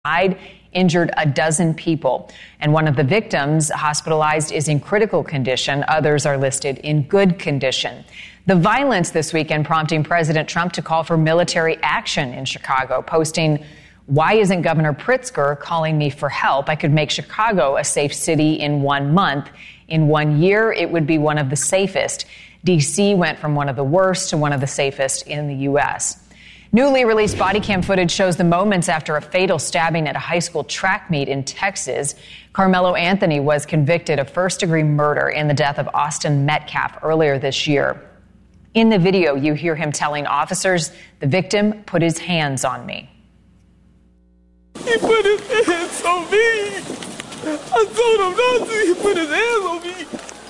injured a dozen people. And one of the victims hospitalized is in critical condition. Others are listed in good condition. The violence this weekend prompting President Trump to call for military action in Chicago, posting, "Why isn't Governor Pritzker calling me for help? I could make Chicago a safe city in 1 month. In 1 year, it would be one of the safest." D.C. went from one of the worst to one of the safest in the U.S. Newly released body cam footage shows the moments after a fatal stabbing at a high school track meet in Texas. Carmelo Anthony was convicted of first-degree murder in the death of Austin Metcalf earlier this year. In the video, you hear him telling officers, "The victim put his hands on me." He put his hands on me. I told him not to. He put his hands on me.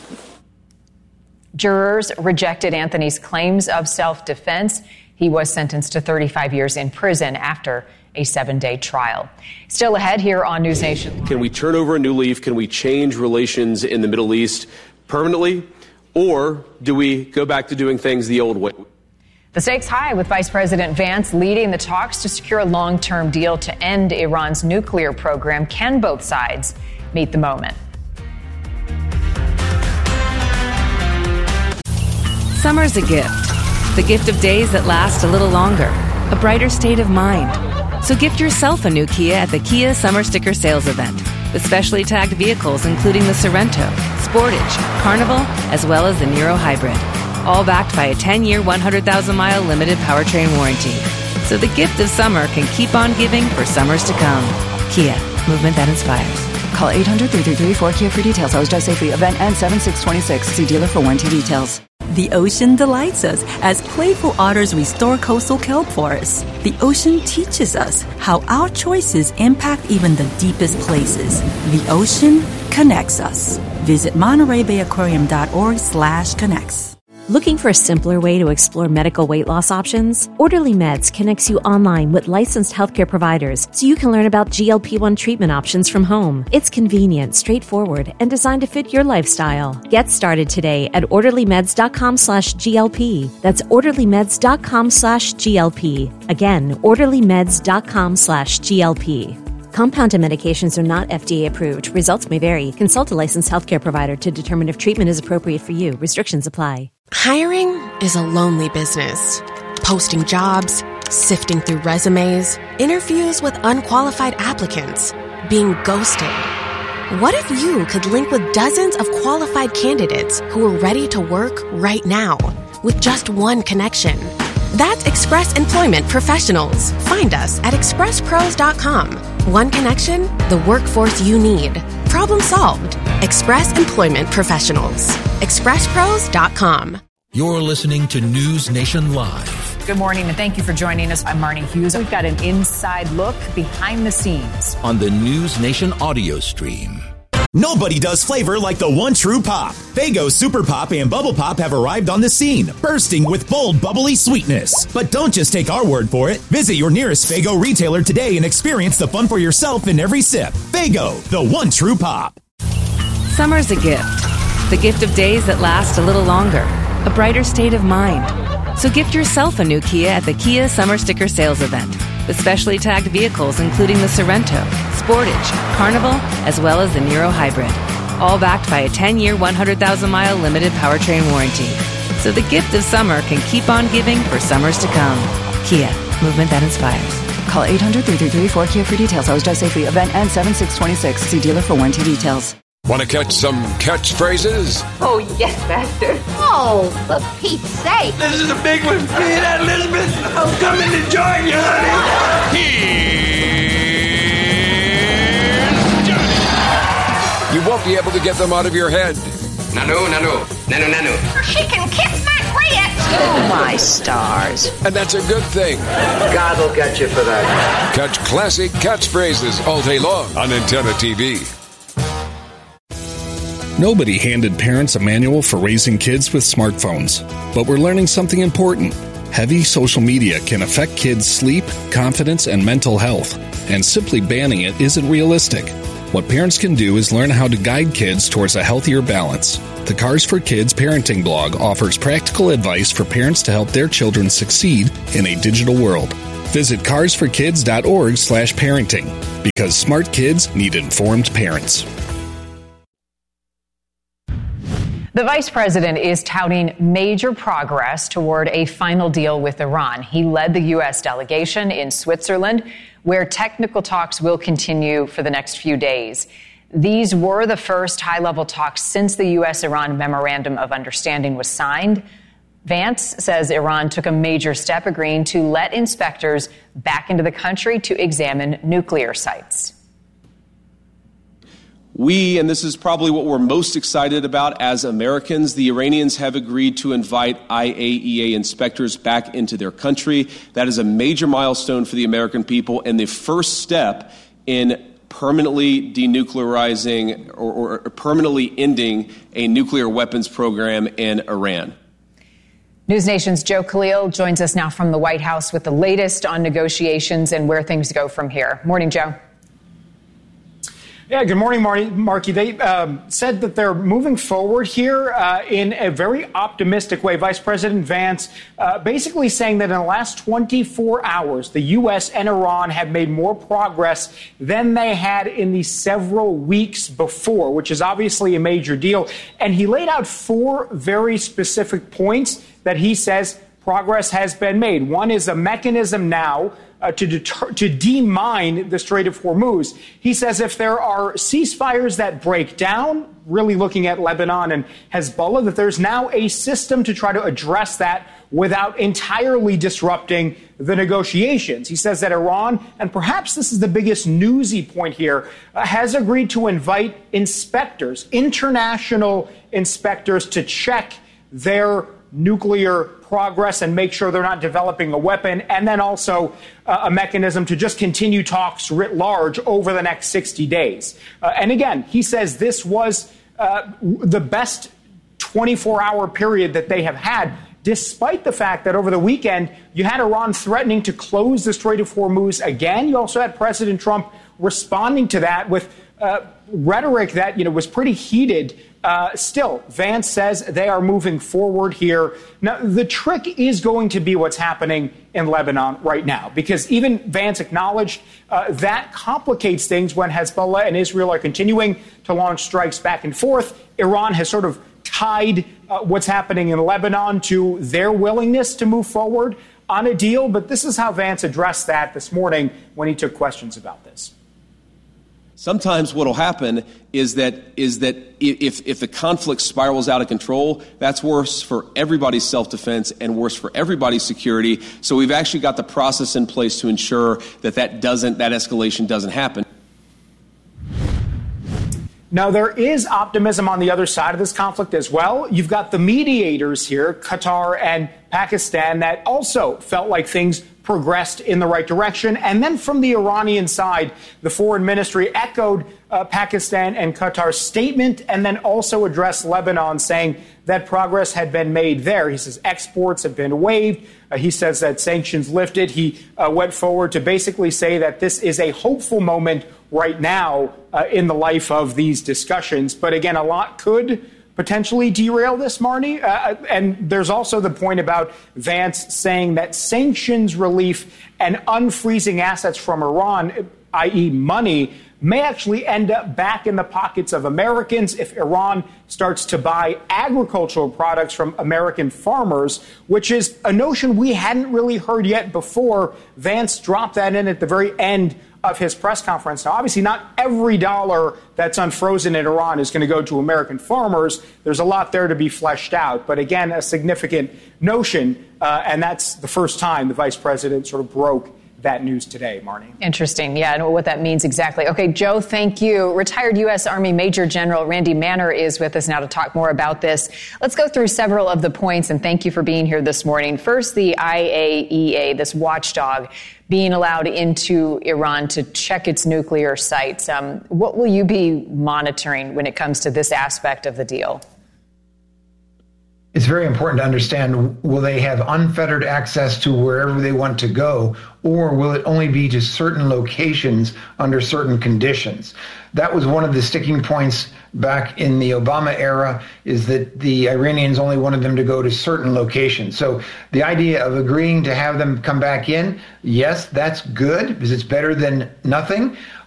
Jurors rejected Anthony's claims of self-defense. He was sentenced to 35 years in prison after a 7-day trial. Still ahead here on News Nation. Can we turn over a new leaf? Can we change relations in the Middle East permanently? Or do we go back to doing things the old way? The stakes high with Vice President Vance leading the talks to secure a long-term deal to end Iran's nuclear program. Can both sides meet the moment? Summer's a gift. The gift of days that last a little longer. A brighter state of mind. So gift yourself a new Kia at the Kia Summer Sticker Sales Event. With specially tagged vehicles including the Sorento, Sportage, Carnival, as well as the Niro Hybrid. All backed by a 10-year, 100,000-mile limited powertrain warranty. So the gift of summer can keep on giving for summers to come. Kia, movement that inspires. Call 800-333-4KIA for details. Always drive safely. Event ends 7/6/26. See dealer for warranty details. The ocean delights us as playful otters restore coastal kelp forests. The ocean teaches us how our choices impact even the deepest places. The ocean connects us. Visit MontereyBayAquarium.org/connects. Looking for a simpler way to explore medical weight loss options? Orderly Meds connects you online with licensed healthcare providers so you can learn about GLP-1 treatment options from home. It's convenient, straightforward, and designed to fit your lifestyle. Get started today at orderlymeds.com/GLP. That's orderlymeds.com/GLP. Again, orderlymeds.com/GLP. Compounded medications are not FDA approved. Results may vary. Consult a licensed healthcare provider to determine if treatment is appropriate for you. Restrictions apply. Hiring is a lonely business. Posting jobs, sifting through resumes, interviews with unqualified applicants, being ghosted. What if you could link with dozens of qualified candidates who are ready to work right now with just one connection? That's Express Employment Professionals. Find us at expresspros.com. One connection, the workforce you need. Problem solved. Express Employment Professionals. expresspros.com. You're listening to News Nation Live. Good morning, and thank you for joining us. I'm Marnie Hughes. We've got an inside look behind the scenes on the News Nation audio stream. Nobody does flavor like the one true pop. Faygo Super Pop and Bubble Pop have arrived on the scene, bursting with bold, bubbly sweetness. But don't just take our word for it. Visit your nearest Faygo retailer today and experience the fun for yourself in every sip. Faygo, the one true pop. Summer's a gift. The gift of days that last a little longer. A brighter state of mind. So gift yourself a new Kia at the Kia Summer Sticker Sales Event. With specially tagged vehicles including the Sorento, Sportage, Carnival, as well as the Niro Hybrid. All backed by a 10-year, 100,000-mile limited powertrain warranty. So the gift of summer can keep on giving for summers to come. Kia, movement that inspires. Call 800-333-4KIA for details. Always drive safely. Event ends 7/6/26. See dealer for warranty details. Want to catch some catchphrases? Oh, yes, Master. Oh, for Pete's sake. This is a big one. You hear that, Elizabeth? I'm coming to join you, honey. Here's Johnny. You won't be able to get them out of your head. Nanu. She can kiss my grits. Oh, my stars. And that's a good thing. God will get you for that. Catch classic catchphrases all day long on Antenna TV. Nobody handed parents a manual for raising kids with smartphones. But we're learning something important. Heavy social media can affect kids' sleep, confidence, and mental health. And simply banning it isn't realistic. What parents can do is learn how to guide kids towards a healthier balance. The Cars for Kids parenting blog offers practical advice for parents to help their children succeed in a digital world. Visit carsforkids.org/parenting, because smart kids need informed parents. The vice president is touting major progress toward a final deal with Iran. He led the U.S. delegation in Switzerland, where technical talks will continue for the next few days. These were the first high-level talks since the U.S.-Iran Memorandum of Understanding was signed. Vance says Iran took a major step agreeing to let inspectors back into the country to examine nuclear sites. We, and this is probably what we're most excited about as Americans, the Iranians have agreed to invite IAEA inspectors back into their country. That is a major milestone for the American people and the first step in permanently denuclearizing or permanently ending a nuclear weapons program in Iran. News Nation's Joe Khalil joins us now from the White House with the latest on negotiations and where things go from here. Morning, Joe. Yeah, good morning, Marky. They said that they're moving forward here in a very optimistic way. Vice President Vance basically saying that in the last 24 hours, the U.S. and Iran have made more progress than they had in the several weeks before, which is obviously a major deal. And he laid out 4 very specific points that he says progress has been made. One is a mechanism now to demine the Strait of Hormuz. He says if there are ceasefires that break down, really looking at Lebanon and Hezbollah, that there's now a system to try to address that without entirely disrupting the negotiations. He says that Iran, and perhaps this is the biggest newsy point here, has agreed to invite inspectors, international inspectors, to check their nuclear progress and make sure they're not developing a weapon, and then also a mechanism to just continue talks writ large over the next 60 days. And again, he says this was the best 24-hour period that they have had, despite the fact that over the weekend you had Iran threatening to close the Strait of Hormuz again. You also had President Trump responding to that with rhetoric that was pretty heated. Still, Vance says they are moving forward here. Now, the trick is going to be what's happening in Lebanon right now, because even Vance acknowledged that complicates things when Hezbollah and Israel are continuing to launch strikes back and forth. Iran has sort of tied what's happening in Lebanon to their willingness to move forward on a deal. But this is how Vance addressed that this morning when he took questions about this. Sometimes what will happen is that if the conflict spirals out of control, that's worse for everybody's self-defense and worse for everybody's security. So we've actually got the process in place to ensure that that escalation doesn't happen. Now, there is optimism on the other side of this conflict as well. You've got the mediators here, Qatar and Pakistan, that also felt like things progressed in the right direction. And then from the Iranian side, the foreign ministry echoed Pakistan and Qatar's statement and then also addressed Lebanon, saying that progress had been made there. He says exports have been waived. He says that sanctions lifted. He went forward to basically say that this is a hopeful moment right now in the life of these discussions. But again, a lot could potentially derail this, Marnie. And there's also the point about Vance saying that sanctions relief and unfreezing assets from Iran, i.e. money, may actually end up back in the pockets of Americans if Iran starts to buy agricultural products from American farmers, which is a notion we hadn't really heard yet before. Vance dropped that in at the very end of his press conference. Now, obviously, not every dollar that's unfrozen in Iran is going to go to American farmers. There's a lot there to be fleshed out. But again, a significant notion, and that's the first time the vice president sort of broke that news today, Marnie. Interesting. Yeah, I know what that means exactly. Okay, Joe, thank you. Retired U.S. Army Major General Randy Manner is with us now to talk more about this. Let's go through several of the points, and thank you for being here this morning. First, the IAEA, this watchdog, being allowed into Iran to check its nuclear sites. What will you be monitoring when it comes to this aspect of the deal? It's very important to understand, will they have unfettered access to wherever they want to go, or will it only be to certain locations under certain conditions? That was one of the sticking points back in the Obama era, is that the Iranians only wanted them to go to certain locations. So the idea of agreeing to have them come back in, yes, that's good, because it's better than nothing.